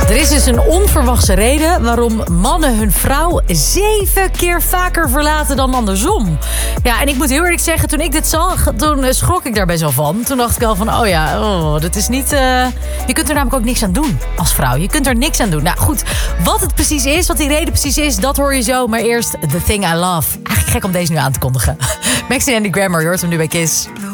Er is dus een onverwachte reden waarom mannen hun vrouw 7 keer vaker verlaten dan andersom. Ja, en ik moet heel eerlijk zeggen, toen ik dit zag, toen schrok ik daar best wel van. Toen dacht ik al van, dat is niet... Je kunt er namelijk ook niks aan doen als vrouw. Je kunt er niks aan doen. Nou goed, wat het precies is, wat die reden precies is, dat hoor je zo. Maar eerst The Thing I Love. Eigenlijk gek om deze nu aan te kondigen. Maxine en the Grammar, je hoort hem nu bij Kiss.